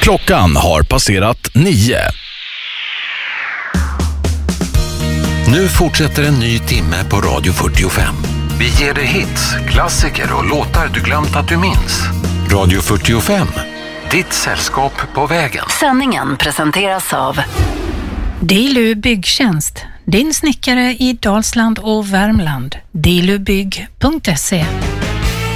Klockan har passerat 9. Nu fortsätter en ny timme på Radio 45. Vi ger dig hits, klassiker och låtar du glömt att du minns. Radio 45, ditt sällskap på vägen. Sändningen presenteras av Dilu Byggtjänst, din snickare i Dalsland och Värmland. dilubygg.se.